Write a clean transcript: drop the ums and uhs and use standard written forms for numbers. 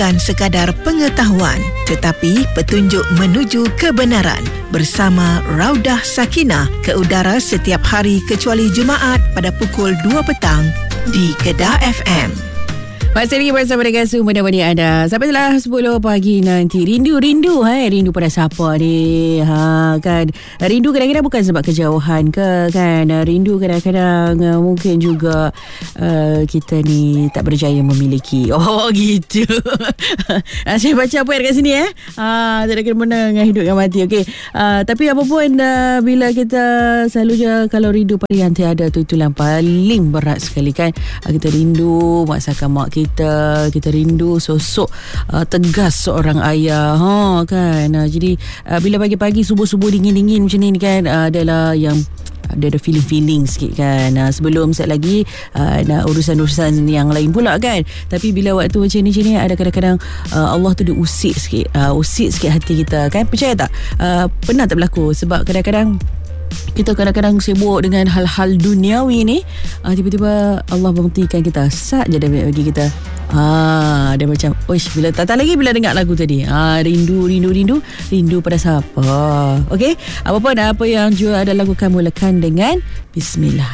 Bukan sekadar pengetahuan, tetapi petunjuk menuju kebenaran. Bersama Raudah Sakinah ke udara setiap hari kecuali Jumaat pada pukul 2 petang di Kedah FM. Masih lagi bersama dengan semua menemani anda sampailah 10 pagi nanti. Rindu pada siapa ni? Kan rindu kadang-kadang bukan sebab kejauhan ke kan. Rindu kadang-kadang mungkin juga kita ni tak berjaya memiliki. Oh gitu. Saya baca apa yang dekat sini tak ada kena dengan hidup dan mati. Okey. Tapi apa pun bila kita selalu je kalau rindu pada yang tiada tu, itulah paling berat sekali kan. Kita rindu masakan mak kita rindu sosok tegas seorang ayah kan. Jadi bila pagi-pagi subuh-subuh dingin-dingin macam ni kan, adalah yang ada feeling sikit kan. Sebelum set lagi nak urusan-urusan yang lain pula kan. Tapi bila waktu macam ni ada kadang-kadang Allah tu dia usik sikit hati kita kan. Percaya tak? Pernah tak berlaku? Sebab kadang-kadang kita sibuk dengan hal-hal duniawi ni, tiba-tiba Allah berhentikan kita. Sat je dia bagi kita. Dia macam bila tak lagi bila dengar lagu tadi. Rindu pada siapa. Okey, apa yang juga ada lagu, kamu mulakan dengan bismillah.